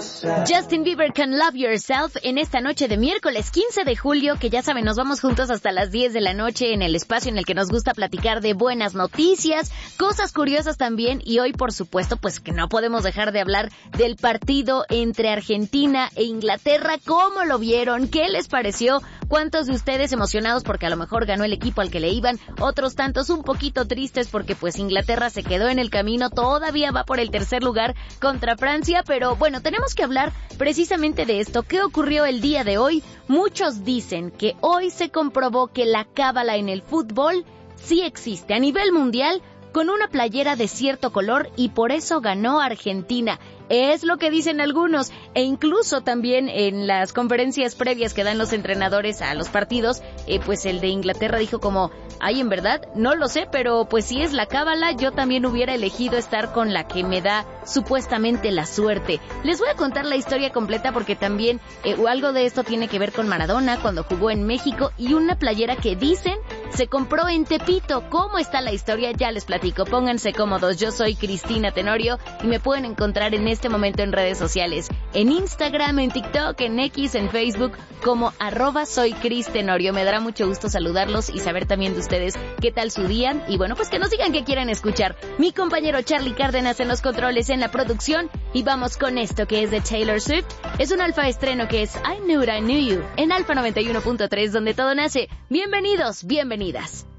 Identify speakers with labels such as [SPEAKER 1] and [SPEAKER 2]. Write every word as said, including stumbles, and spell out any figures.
[SPEAKER 1] Justin Bieber con Love Yourself en esta noche de miércoles quince de julio, que ya saben, nos vamos juntos hasta las diez de la noche en el espacio en el que nos gusta platicar de buenas noticias, cosas curiosas también, y hoy por supuesto pues que no podemos dejar de hablar del partido entre Argentina e Inglaterra. ¿Cómo lo vieron? ¿Qué les pareció? ¿Cuántos de ustedes emocionados porque a lo mejor ganó el equipo al que le iban? Otros tantos un poquito tristes porque pues Inglaterra se quedó en el camino, todavía va por el tercer lugar contra Francia, pero bueno, tenemos que hablar precisamente de esto. ¿Qué ocurrió el día de hoy? Muchos dicen que hoy se comprobó que la cábala en el fútbol sí existe a nivel mundial, con una playera de cierto color, y por eso ganó Argentina. Es lo que dicen algunos, e incluso también en las conferencias previas que dan los entrenadores a los partidos, eh, pues el de Inglaterra dijo como, ay, en verdad, no lo sé, pero pues si es la cábala, yo también hubiera elegido estar con la que me da supuestamente la suerte. Les voy a contar la historia completa porque también eh, algo de esto tiene que ver con Maradona cuando jugó en México y una playera que dicen se compró en Tepito. ¿Cómo está la historia? Ya les platico. Pónganse cómodos. Yo soy Cristina Tenorio y me pueden encontrar en este momento en redes sociales, en Instagram, en TikTok, en X, en Facebook, como arroba soy Cris Tenorio. Me dará mucho gusto saludarlos y saber también de ustedes qué tal su día. Y bueno, pues que nos digan qué quieren escuchar. Mi compañero Charlie Cárdenas en los controles, en la producción. Y vamos con esto que es de Taylor Swift. Es un alfa estreno que es I Knew I Knew You en Alfa noventa y uno punto tres, donde todo nace. Bienvenidos, bienvenidas.